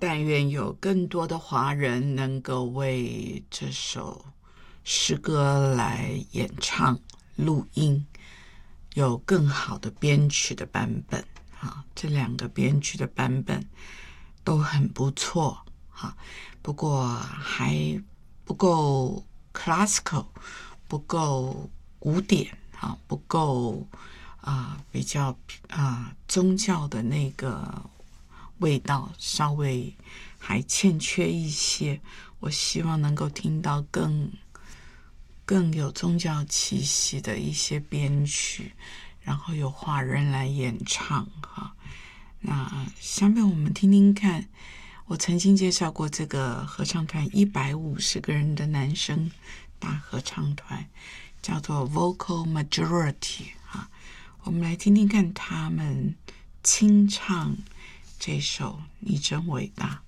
但愿有更多的华人能够为这首诗歌来演唱、录音，有更好的编曲的版本。这两个编曲的版本都很不错，不过还不够 classical， 不够古典，不够比较宗教的那个味道，稍微还欠缺一些。我希望能够听到更有宗教气息的一些编曲，然后有华人来演唱。那下面我们听听看，我曾经介绍过这个合唱团150个人的男声大合唱团，叫做 Vocal Majority。我们来听听看他们清唱这首《你真伟大》。